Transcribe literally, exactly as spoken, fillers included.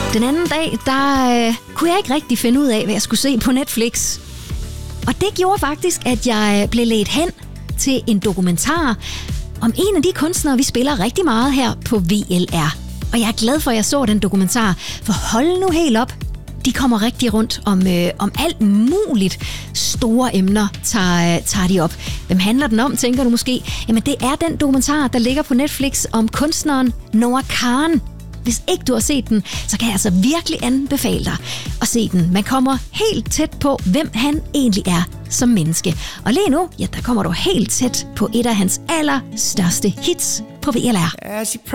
Den anden dag, der øh, kunne jeg ikke rigtig finde ud af, hvad jeg skulle se på Netflix. Og det gjorde faktisk, at jeg blev ledt hen til en dokumentar om en af de kunstnere, vi spiller rigtig meget her på V L R. Og jeg er glad for, at jeg så den dokumentar, for hold nu helt op. De kommer rigtig rundt om, øh, om alt muligt. Store emner tager, tager de op. Hvem handler den om, tænker du måske? Jamen, det er den dokumentar, der ligger på Netflix om kunstneren Noah Kahan. Hvis ikke du har set den, så kan jeg altså virkelig anbefale dig at se den. Man kommer helt tæt på, hvem han egentlig er som menneske. Og lige nu, ja, der kommer du helt tæt på et af hans allerstørste hits på V L R.